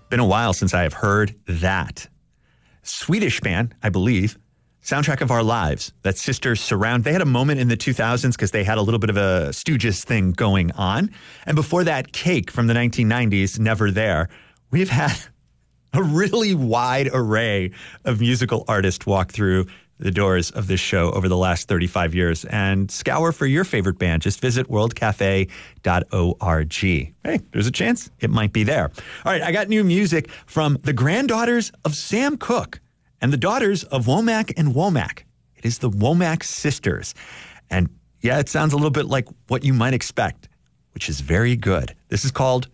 Been a while since I have heard that. Swedish band, I believe. Soundtrack of Our Lives. That Sisters Surround. They had a moment in the 2000s because they had a little bit of a Stooges thing going on. And before that, Cake from the 1990s, Never There. We've had a really wide array of musical artists walk through the doors of this show over the last 35 years. And scour for your favorite band. Just visit worldcafe.org. Hey, there's a chance it might be there. All right, I got new music from the granddaughters of Sam Cooke and the daughters of Womack and Womack. It is the Womack sisters. And yeah, it sounds a little bit like what you might expect, which is very good. This is called